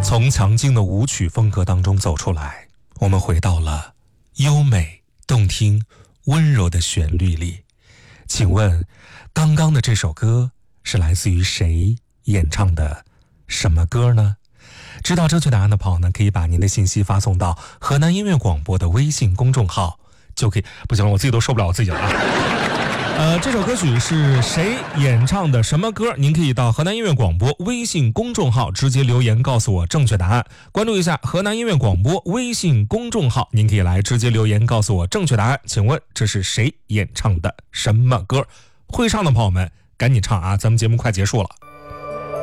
从强劲的舞曲风格当中走出来，我们回到了优美动听温柔的旋律里。请问刚刚的这首歌是来自于谁演唱的什么歌呢？知道正确答案的朋友呢，可以把您的信息发送到河南音乐广播的微信公众号，就可以。不行了，我自己都受不了我自己了啊。这首歌曲是谁演唱的什么歌？您可以到河南音乐广播微信公众号直接留言告诉我正确答案。关注一下河南音乐广播微信公众号，您可以来直接留言告诉我正确答案。请问这是谁演唱的什么歌？会唱的朋友们赶紧唱啊，咱们节目快结束了。